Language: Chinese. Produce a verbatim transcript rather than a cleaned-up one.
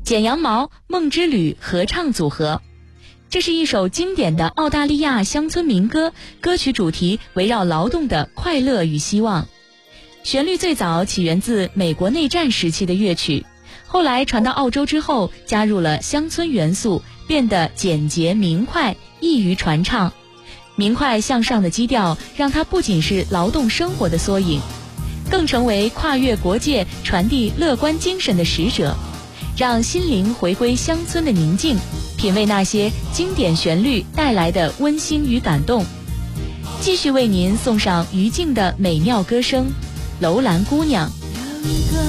剪羊毛、梦之旅合唱组合。这是一首经典的澳大利亚乡村民歌，歌曲主题围绕劳动的快乐与希望。旋律最早起源自美国内战时期的乐曲，后来传到澳洲之后，加入了乡村元素，变得简洁明快，易于传唱。明快向上的基调，让它不仅是劳动生活的缩影，更成为跨越国界传递乐观精神的使者，让心灵回归乡村的宁静，品味那些经典旋律带来的温馨与感动。继续为您送上于静的美妙歌声《楼兰姑娘》。